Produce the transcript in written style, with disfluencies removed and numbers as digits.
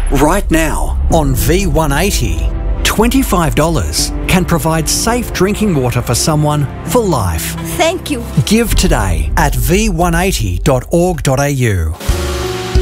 Right now, on V180, $25 can provide safe drinking water for someone for life. Thank you. Give today at v180.org.au.